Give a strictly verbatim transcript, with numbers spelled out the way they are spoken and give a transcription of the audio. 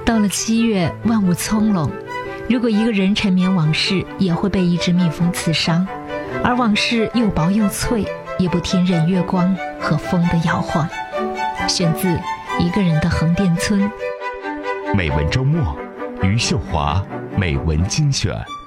到了七月，万物葱茏，如果一个人沉湎往事，也会被一只蜜蜂刺伤，而往事又薄又脆，也不听任月光和风的摇晃。选自《一个人的横店村》。 美文周末，余秀华美文精选。